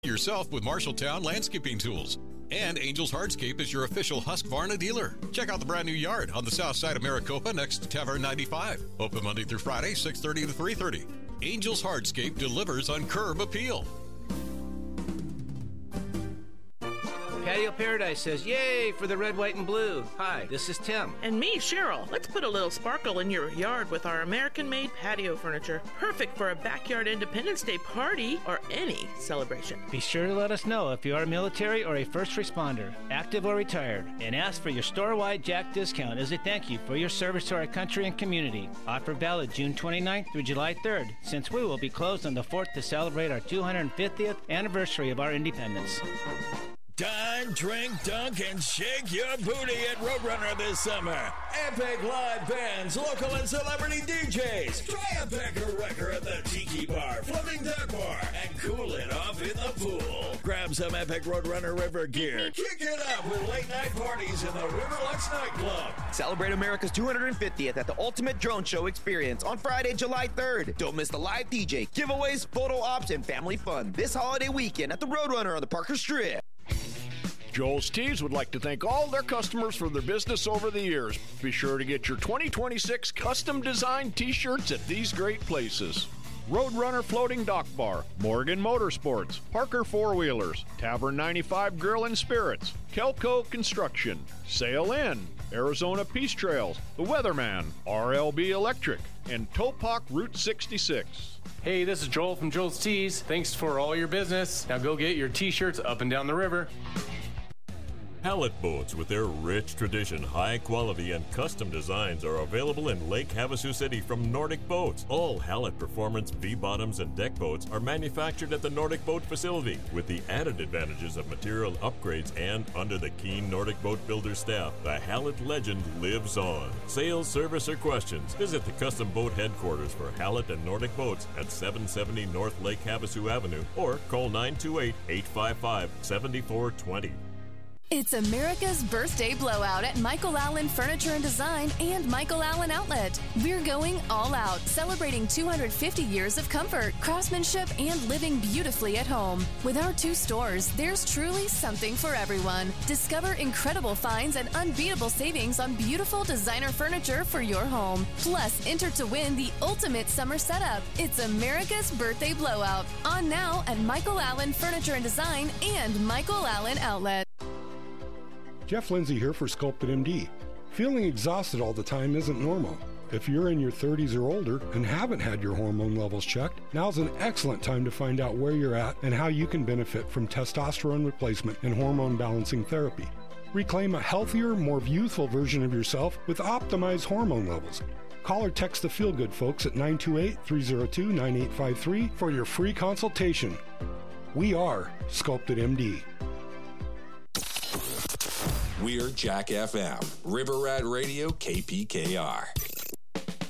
yourself with Marshalltown Landscaping Tools. And Angels Hardscape is your official Husqvarna dealer. Check out the brand new yard on the south side of Maricopa next to Tavern 95. Open Monday through Friday, 6:30 to 3:30. Angels Hardscape delivers on curb appeal. Patio Paradise says, yay for the red, white, and blue. Hi, this is Tim. And me, Cheryl. Let's put a little sparkle in your yard with our American-made patio furniture. Perfect for a backyard Independence Day party or any celebration. Be sure to let us know if you are military or a first responder, active or retired, and ask for your store-wide Jack discount as a thank you for your service to our country and community. Offer valid June 29th through July 3rd, since we will be closed on the 4th to celebrate our 250th anniversary of our independence. Dine, drink, dunk, and shake your booty at Roadrunner this summer. Epic live bands, local and celebrity DJs. Try a Becker Wrecker at the Tiki Bar, Floating Duck Bar, and cool it off in the pool. Grab some Epic Roadrunner River gear. Kick it up with late-night parties in the Riverlux nightclub. Celebrate America's 250th at the Ultimate Drone Show Experience on Friday, July 3rd. Don't miss the live DJ, giveaways, photo ops, and family fun this holiday weekend at the Roadrunner on the Parker Strip. Joel's Tees would like to thank all their customers for their business over the years. Be sure to get your 2026 custom designed t-shirts at these great places: Roadrunner Floating Dock Bar, Morgan Motorsports, Parker Four Wheelers, Tavern 95 Grill and Spirits, Kelco Construction, Sail Inn, Arizona Peace Trails, The Weatherman, RLB Electric, and Topak Route 66. Hey, this is Joel from Joel's Tees. Thanks for all your business. Now go get your t-shirts up and down the river. Hallett Boats, with their rich tradition, high quality, and custom designs, are available in Lake Havasu City from Nordic Boats. All Hallett Performance V-bottoms and deck boats are manufactured at the Nordic Boat facility, with the added advantages of material upgrades, and under the keen Nordic Boat Builder staff, the Hallett legend lives on. Sales, service, or questions, visit the Custom Boat headquarters for Hallett and Nordic Boats at 770 North Lake Havasu Avenue, or call 928-855-7420. It's America's birthday blowout at Michael Allen Furniture and Design and Michael Allen Outlet. We're going all out, celebrating 250 years of comfort, craftsmanship, and living beautifully at home. With our 2 stores, there's truly something for everyone. Discover incredible finds and unbeatable savings on beautiful designer furniture for your home. Plus, enter to win the ultimate summer setup. It's America's birthday blowout. On now at Michael Allen Furniture and Design and Michael Allen Outlet. Jeff Lindsay here for Sculpted MD. Feeling exhausted all the time isn't normal. If you're in your 30s or older and haven't had your hormone levels checked, now's an excellent time to find out where you're at and how you can benefit from testosterone replacement and hormone balancing therapy. Reclaim a healthier, more youthful version of yourself with optimized hormone levels. Call or text the Feel Good folks at 928-302-9853 for your free consultation. We are Sculpted MD. We're Jack FM, River Rat Radio, KPKR.